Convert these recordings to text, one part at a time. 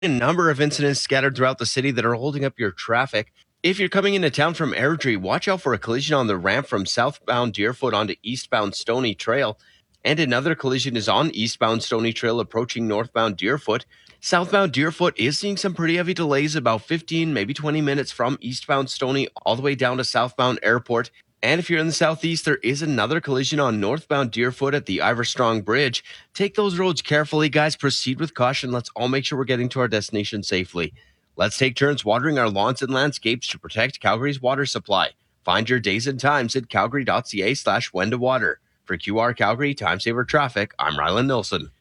A number of incidents scattered throughout the city that are holding up your traffic. If you're coming into town from Airdrie, watch out for a collision on the ramp from southbound Deerfoot onto eastbound Stony Trail. And another collision is on eastbound Stony Trail approaching northbound Deerfoot. Southbound Deerfoot is seeing some pretty heavy delays, about 15, maybe 20 minutes from eastbound Stony all the way down to southbound Airport. And if you're in the southeast, there is another collision on northbound Deerfoot at the Iverstrong Bridge. Take those roads carefully, guys. Proceed with caution. Let's all make sure we're getting to our destination safely. Let's take turns watering our lawns and landscapes to protect Calgary's water supply. Find your days and times at calgary.ca/when to water. For QR Calgary Time Saver Traffic, I'm Ryland Nilsson.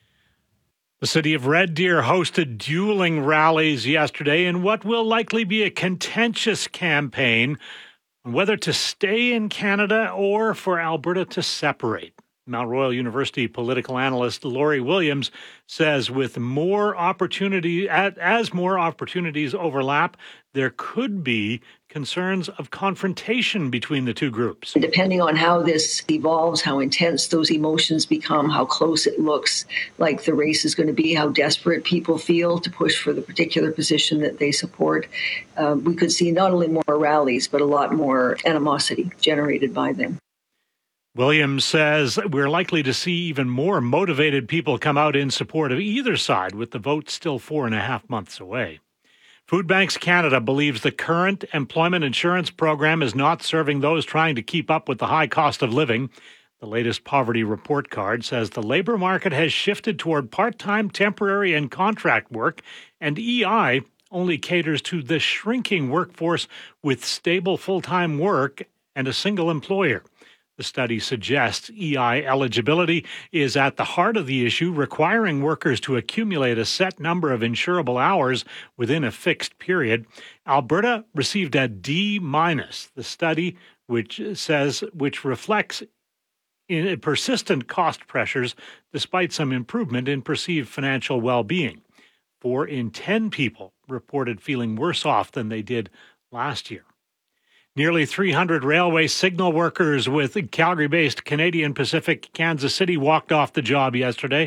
The city of Red Deer hosted dueling rallies yesterday in what will likely be a contentious campaign on whether to stay in Canada or for Alberta to separate. Mount Royal University political analyst Lori Williams says with more opportunity, as more opportunities overlap, there could be concerns of confrontation between the two groups. Depending on how this evolves, how intense those emotions become, how close it looks like the race is going to be, how desperate people feel to push for the particular position that they support, we could see not only more rallies, but a lot more animosity generated by them. Williams says we're likely to see even more motivated people come out in support of either side, with the vote still 4.5 months away. Food Banks Canada believes the current employment insurance program is not serving those trying to keep up with the high cost of living. The latest poverty report card says the labor market has shifted toward part-time, temporary, and contract work, and EI only caters to the shrinking workforce with stable full-time work and a single employer. The study suggests EI eligibility is at the heart of the issue, requiring workers to accumulate a set number of insurable hours within a fixed period. Alberta received a D-. The study, which reflects in persistent cost pressures despite some improvement in perceived financial well-being. 4 in 10 people reported feeling worse off than they did last year. Nearly 300 railway signal workers with Calgary-based Canadian Pacific Kansas City walked off the job yesterday